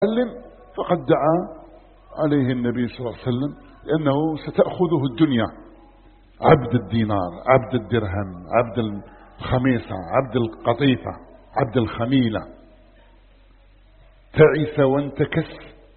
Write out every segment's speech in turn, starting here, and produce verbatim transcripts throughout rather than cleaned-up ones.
وسلم فقد دعا عليه النبي صلى الله عليه وسلم لأنه ستأخذه الدنيا، عبد الدينار، عبد الدرهم، عبد الخميصة، عبد القطيفة، عبد الخميلة، تعس وانتكس،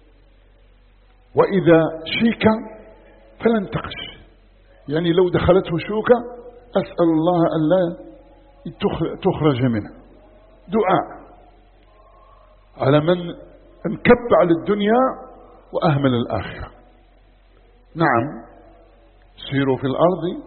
وإذا شيك فلن تقش، يعني لو دخلته شوكة أسأل الله أن لا تخرج منه. دعاء على من انكب على الدنيا وأهمل الآخرة. نعم، سيروا في الأرض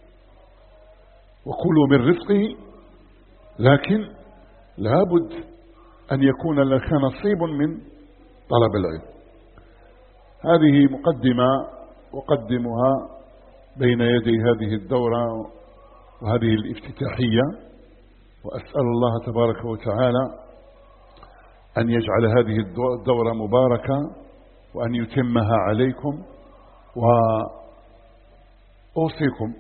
وكلوا من رزقه، لكن لابد أن يكون لك نصيب من طلب العلم. هذه مقدمة أقدمها بين يدي هذه الدورة وهذه الافتتاحية، وأسأل الله تبارك وتعالى أن يجعل هذه الدورة مباركة وأن يتمها عليكم. وأوصيكم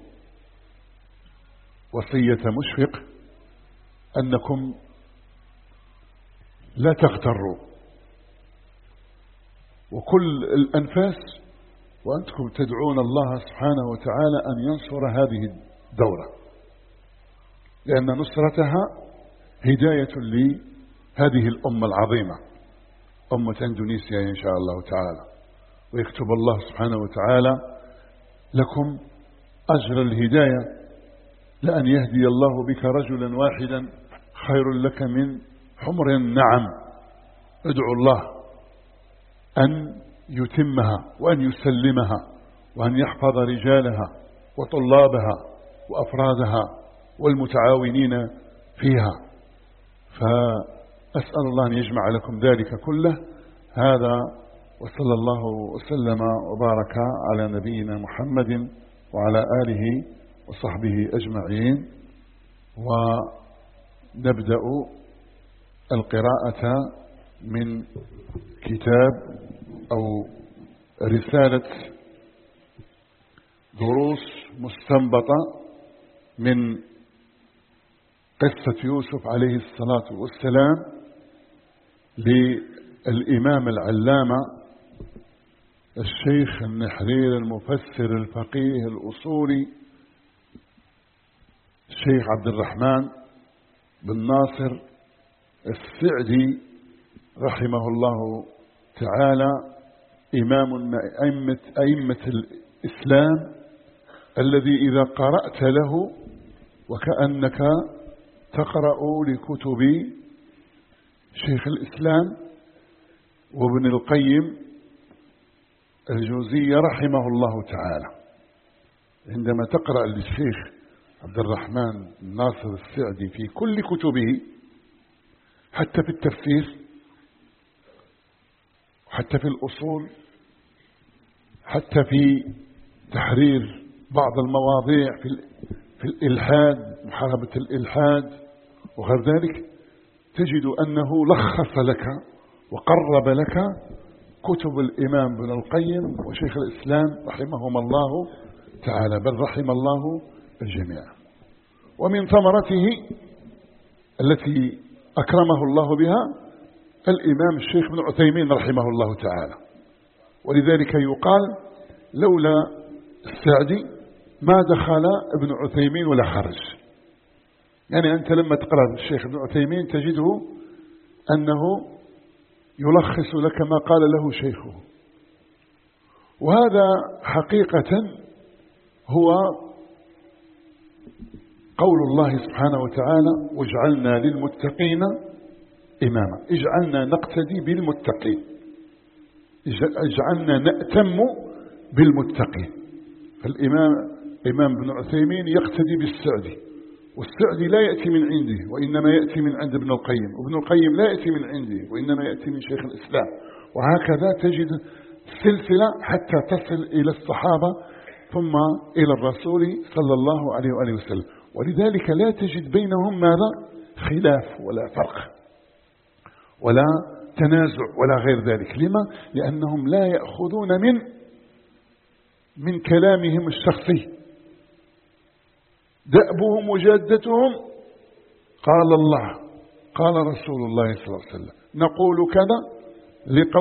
وصية مشفق أنكم لا تغتروا، وكل الأنفاس وأنتم تدعون الله سبحانه وتعالى أن ينصر هذه الدورة، لأن نصرتها هداية لهذه الأمة العظيمة، أمة إندونيسيا إن شاء الله تعالى، ويكتب الله سبحانه وتعالى لكم أجر الهداية. لأن يهدي الله بك رجلا واحدا خير لك من حمر النعم. ادعوا الله أن يتمها وأن يسلمها وأن يحفظ رجالها وطلابها وأفرادها والمتعاونين فيها، فأسأل الله أن يجمع لكم ذلك كله. هذا وصلى الله وسلم وبارك على نبينا محمد وعلى آله وصحبه أجمعين. ونبدأ القراءة من كتاب أو رسالة دروس مستنبطة من قصة يوسف عليه الصلاة والسلام للإمام العلامة الشيخ النحرير المفسر الفقيه الأصولي الشيخ عبد الرحمن بن ناصر السعدي رحمه الله تعالى، إمام من أئمة, أئمة الإسلام، الذي إذا قرأت له وكأنك تقرأ لكتب شيخ الإسلام وابن القيم الجوزية رحمه الله تعالى. عندما تقرأ للشيخ عبد الرحمن بن ناصر السعدي في كل كتبه، حتى في التفسير، حتى في الأصول، حتى في تحرير بعض المواضيع في في الإلحاد، محاربة الإلحاد وغير ذلك، تجد أنه لخص لك وقرب لك كتب الإمام ابن القيم وشيخ الإسلام رحمهم الله تعالى، بل رحم الله الجميع. ومن ثمرته التي أكرمه الله بها الإمام الشيخ ابن عثيمين رحمه الله تعالى. ولذلك يقال لولا السعدي ما دخل ابن عثيمين ولا خرج. يعني أنت لما تقرأ الشيخ ابن عثيمين تجده أنه يلخص لك ما قال له شيخه، وهذا حقيقة هو قول الله سبحانه وتعالى: واجعلنا للمتقين إماما. اجعلنا نقتدي بالمتقين، اجعلنا نأتم بالمتقين. فالإمام إمام ابن عثيمين يقتدي بالسعدي، والسعدي لا يأتي من عنده وإنما يأتي من عند ابن القيم، وابن القيم لا يأتي من عنده وإنما يأتي من شيخ الإسلام، وهكذا تجد سلسلة حتى تصل إلى الصحابة ثم إلى الرسول صلى الله عليه وآله وسلم. ولذلك لا تجد بينهم ماذا؟ خلاف ولا فرق ولا تنازع ولا غير ذلك. لما؟ لأنهم لا يأخذون من من كلامهم الشخصي، دأبهم وجادتهم قال الله قال رسول الله صلى الله عليه وسلم، نقول كذا لقول